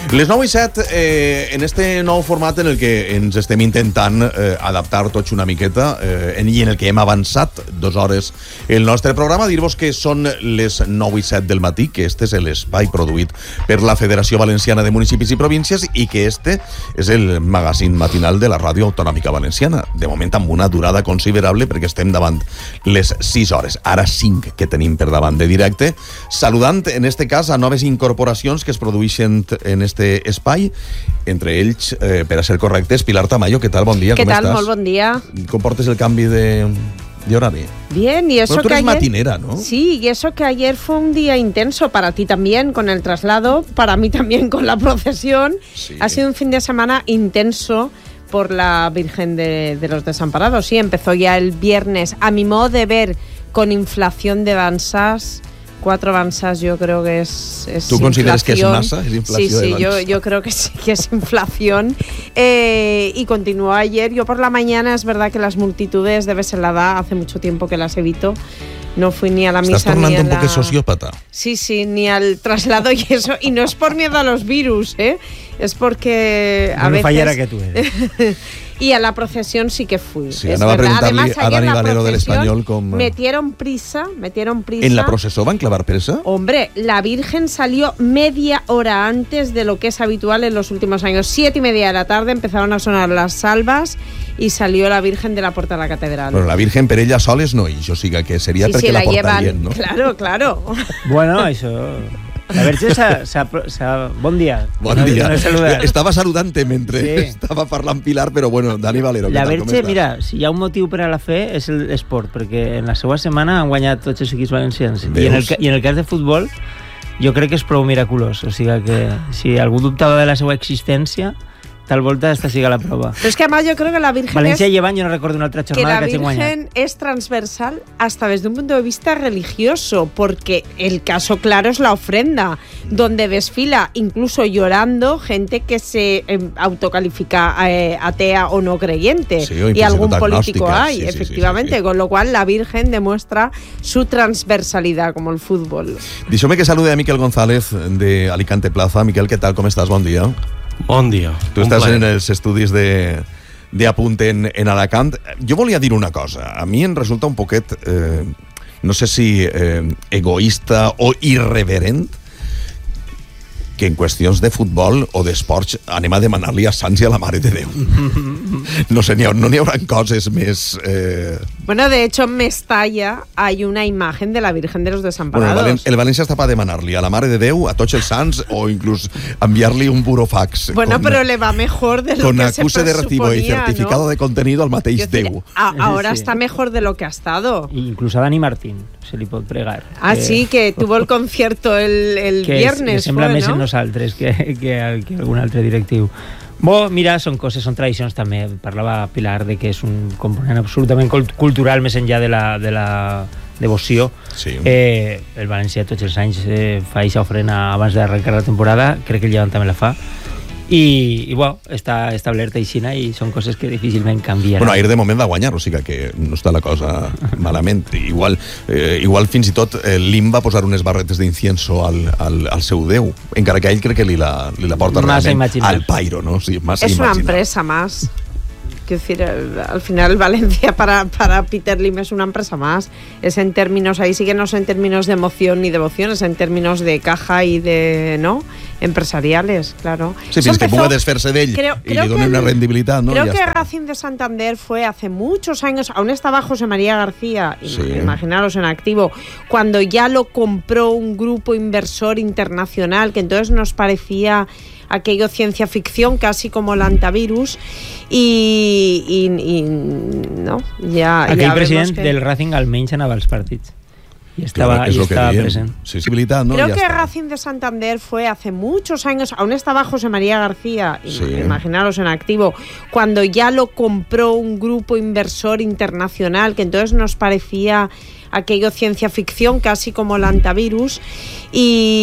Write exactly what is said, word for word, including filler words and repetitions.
Les nou i set, eh, en este nou format en el que ens estem intentant eh, adaptar tots una miqueta eh, en, i en el que hem avançat dues hores el nostre programa, dir-vos que són les nou i set del matí, que este és l'espai produït per la Federació Valenciana de Municipis i Províncies i que este és el magazín matinal de la Ràdio Autonòmica Valenciana. De moment amb una durada considerable perquè estem davant les sis hores, ara cinc que tenim per davant de directe, saludant en este cas a noves incorporacions que es produeixen en este espai, entre ells, eh, per a ser correctes, Pilar Tamayo, què tal? Bon dia, ¿Qué com tal? estàs? Molt bon dia. Com portes el canvi de, de horario? Bien, y eso Bueno, tú que eres ayer... matinera, ¿no? Sí, y eso que ayer fue un día intenso para ti también con el traslado, para mí también con la procesión. Sí. Ha sido un fin de semana intenso por la Virgen de, de los Desamparados. Sí, empezó ya el viernes, a mi modo de ver, con inflación de danzas. Cuatro danzas yo creo que es, es ¿Tú inflación. consideras que es masa? ¿Es inflación? Sí, sí, de yo, danza? yo creo que sí que es inflación. Eh, y continuó ayer. Yo por la mañana, es verdad que las multitudes de Beselada, hace mucho tiempo que las evito. No fui ni a la misa Estás ni a tornando un la... poco sociópata. Sí, sí, ni al traslado y eso. Y no es por miedo a los virus, ¿eh? Es porque a Bueno, veces... fallera que tú eres. Y a la procesión sí que fui. Sí, es anava a verdad. preguntar-li Además, a ayer Dani la Valero del procesión Espanyol com... Metieron prisa, metieron prisa. ¿En la procesó van clavar presa? Hombre, la Virgen salió media hora antes de lo que es habitual en los últimos años. Siete y media de la tarde empezaron a sonar las salvas y salió la Virgen de la Puerta de la Catedral. Bueno, la Virgen per ella soles no ix, o sigui que seria sí, perquè sí, la, la portarien, llevan, no? Claro, claro. Bueno, això... La Verge s'ha... s'ha, s'ha bon dia. Bon no, dia. No saludat. Estava saludant-te mentre Sí. estava parlant Pilar, però bueno, Dani Valero, La què tal, com Verge, estàs? mira, si hi ha un motiu per a la fe és l'esport, perquè en la seva setmana han guanyat tots els equips valencians. I en, el, Veus? I en el cas de futbol, jo crec que és prou miraculós. O sigui que si algú dubtava de la seva existència, tal volta esta siga la prova. Pero es que además yo creo que la Virgen València es... llevan, yo no recuerdo una otra que jornada la que, hagin guanyat. Virgen es transversal hasta desde un punto de vista religioso, porque el caso claro es la ofrenda, donde desfila incluso llorando gente que se eh, autocalifica eh, atea o no creyente, Sí, o y algún incluso político agnóstica. hay, Sí, sí, efectivamente, sí, sí, sí. con lo cual la Virgen demuestra su transversalidad como el fútbol. Deixeu-me que salude a Miquel González de Alicante Plaza. Miquel, què tal, com estàs? Bon dia. Bon dia. Tu estàs en els estudis de, de Apunt en, en Alacant. Jo volia dir una cosa. A mi em resulta un poquet, eh, no sé si eh, egoista o irreverent, que en qüestions de futbol o d'esports anem a demanar-li a Sants i a la Mare de Déu. No sé, n'hi ha, no n'hi haurà coses més... Eh... Bueno, de hecho en Mestalla hay una imagen de la Virgen de los Bueno, el, Desamparados. Valen, el València està per demanar-li a la Mare de Déu, a tots els sants, o inclús enviar-li un burofax. Bueno, con, pero le va mejor de lo con que se acuse de recibo y presuponía, certificado ¿no? de contenido al mateix Quiero decir, Déu. a- ahora Sí. está mejor de lo que ha estado. I inclús a Dani Martín se li pot pregar. Ah, que, sí, que tuvo el concierto el, el que viernes. Que sembla fue, més ¿no? en nosaltres que, que, que algun altre directiu. Bo, mira, són coses, són tradicions també. Parlava Pilar de que és un component absolutament cult- cultural més enllà de la, de la devoció. Sí. Eh, el València tots els anys eh, fa aquesta ofrena abans d'arrencar la temporada, crec que el Llevant també la fa. I, i bueno, està establerta aixina i són coses que difícilment canvien. Bueno, ahir de moment va guanyar, o sigui que no està la cosa malament. Igual, eh, igual fins i tot eh, l'Im va posar unes barretes d'incienso al, al, al seu Déu, encara que ell crec que li la, li la porta Massa realment imaginar. al pairo, no? Sí, massa Es una imaginar. empresa más. Quiero decir, el- al final Valencia para, para Peter Lim es una empresa más. Es en términos, ahí sí que no es en términos de emoción ni devoción, es en términos de caja y de, ¿no? Empresariales, claro. Sí, Eso fins que empezó- pugui desfer-se d'ell creo- i creo li doni que una el- rendibilitat, no? Creo Ja que està. Racing de Santander fue hace muchos años, aún estaba José María García, Sí. imaginaros en activo, cuando ya lo compró un grupo inversor internacional, que entonces nos parecía aquello ciencia ficción, casi como el antivirus, y, y, y no, ya, Aquell ya president vemos que... del Racing almenys anava als partits. I Claro, estava, és i lo que estava diem. present. Sensibilitat, no? Creo Ja que està. Racing de Santander fue hace muchos años, aún estaba José María García, Sí. imaginaros en activo, cuando ya lo compró un grupo inversor internacional, que entonces nos parecía aquello ciencia ficción, casi como el antivirus, y